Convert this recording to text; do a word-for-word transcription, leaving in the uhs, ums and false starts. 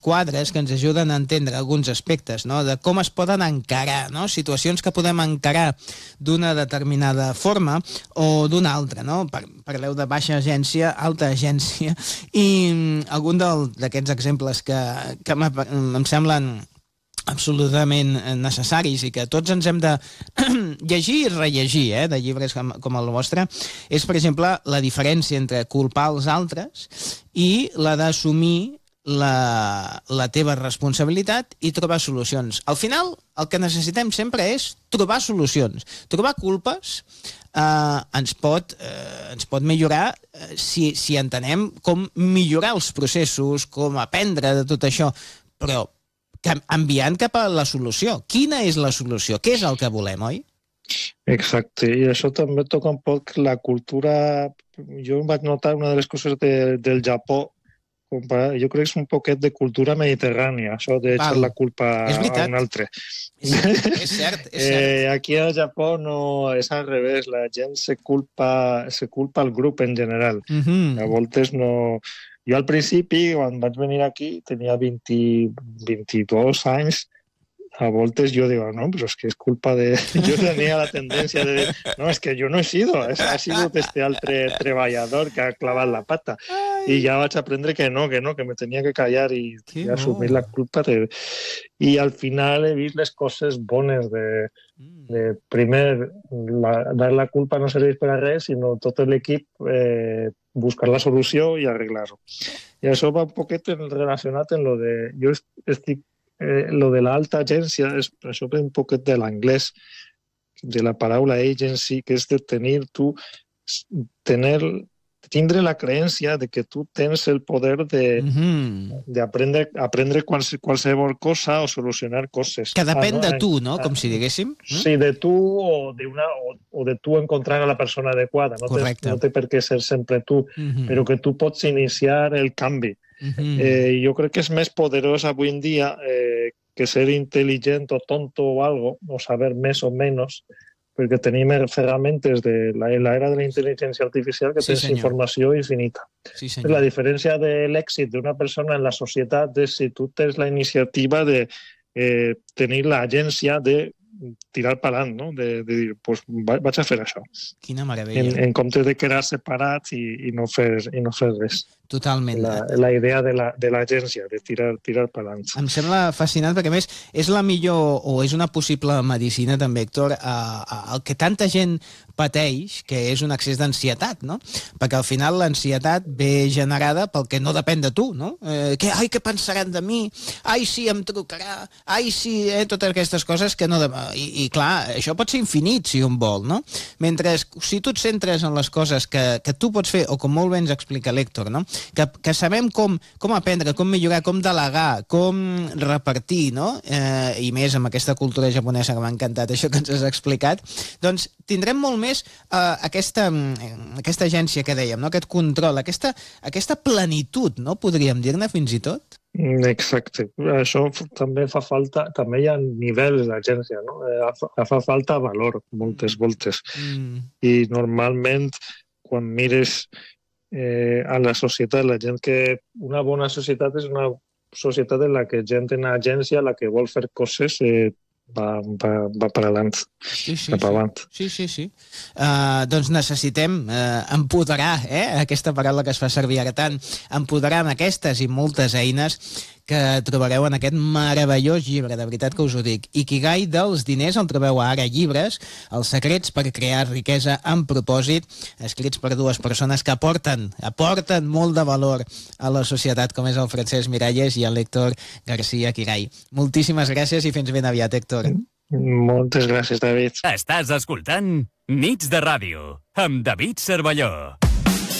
quadres que ens ajuden a entendre alguns aspectes, no? De com es poden encarar, no? Situacions que podem encarar d'una determinada forma o d'una altra, no? Parleu de baixa agència, alta agència, i algun d'aquests exemples que, que em semblen absolutament necessaris i que tots ens hem de llegir i rellegir, eh, de llibres com, com el vostre, és, per exemple, la diferència entre culpar els altres i la d'assumir La, la teva responsabilitat i trobar solucions. Al final, el que necessitem sempre és trobar solucions. Trobar culpes eh, ens, pot, eh, ens pot millorar eh, si, si entenem com millorar els processos, com aprendre de tot això, però enviant cap a la solució. Quina és la solució? Què és el que volem, oi? Exacte, i això també toca un poc la cultura. Jo vaig notar una de les coses de, del Japó. Jo crec que és un poquet de cultura mediterrània, això d'eixar la culpa a un altre. És, és cert, és cert. Eh, aquí al Japó no és al revés, la gent se culpa, se culpa al grup en general. Mm-hmm. A voltes no... Jo al principi, quan vaig venir aquí, tenia vint, vint-i-dos anys, a voltes yo digo, no, pero es que es culpa de... Yo tenía la tendencia de... No, es que yo no he sido, ha sido este altre treballador que ha clavat la pata. I ja vaig aprendre que no, que no, que me tenia que callar i, i assumir la culpa. De... I al final he vist les coses bones de... de primer, la, dar la culpa no serveix per a res, sinó tot l'equip eh, buscar la solució i arreglar-ho. I això va un poquet relacionat en lo de... Jo estic Eh, lo de l'alta agència, és, això ve un poquet de l'anglès, de la paraula agency, que és de tenir tu, tener, tindre la creencia de que tu tens el poder de, mm-hmm. de aprendre, aprendre quals, qualsevol cosa o solucionar coses. Que depèn ah, no? de tu, no? Com si diguéssim. Sí, de tu o de, una, o, o de tu encontrar a la persona adequada. No té, no té per què ser sempre tu, mm-hmm. però que tu pots iniciar el canvi. Uh-huh. Eh, jo crec que és més poderós avui en dia eh, que ser intel·ligent o tonto o algo, o saber més o menys, perquè tenim ferramentes de l'era de la intel·ligència artificial que sí, tens senyor. Informació infinita. Sí, la diferència de l'èxit d'una persona en la societat és si tu tens la iniciativa de eh, tenir l'agència de tirar palant, no? De, de dir, pues, vaig a fer això. Quina meravella. En, en comptes de quedar separats i, i, no fer, i no fer res. Totalment. La, la idea de l'agència, la, de, de tirar, tirar palant. Em sembla fascinant perquè, a més, és la millor, o és una possible medicina també, Héctor, a, a, el que tanta gent pateix, que és un excés d'ansietat, no? Perquè al final l'ansietat ve generada pel que no depèn de tu, no? Eh, que, ai, què pensaran de mi? Ai, sí, em trucarà. Ai, sí, eh, totes aquestes coses que no... De... I, I, clar, això pot ser infinit, si un vol, no? Mentre, si tu et centres en les coses que, que tu pots fer, o com molt bé ens explica l'Héctor, no? Que, que sabem com, com aprendre, com millorar, com delegar, com repartir, no? Eh, I més amb aquesta cultura japonesa que m'ha encantat, això que ens has explicat, doncs tindrem molt més eh, aquesta, aquesta agència que dèiem, no? Aquest control, aquesta, aquesta plenitud, no? Podríem dir-ne fins i tot? Exacte. Això també fa falta, també hi ha nivells d'agència, no? Fa, fa falta valor moltes voltes. Mm. I normalment, quan mires eh, a la societat, la gent que... Una bona societat és una societat en la que gent en agència, la que vol fer coses, eh, va, va, va per avant, sí, sí, cap avant. Sí, sí, sí. Uh, doncs necessitem uh, empoderar, eh? Aquesta paraula que es fa servir ara tant, empoderar amb aquestes i moltes eines que trobareu en aquest meravellós llibre, de veritat que us ho dic. Ikigai dels diners, el trobeu a Ara Llibres, els secrets per crear riquesa amb propòsit, escrits per dues persones que aporten, aporten molt de valor a la societat, com és el Francesc Miralles i l'Héctor García Quiray. Moltíssimes gràcies i fins ben aviat, Héctor. Moltes gràcies, David. Estàs escoltant Nits de Ràdio, amb David Cervelló.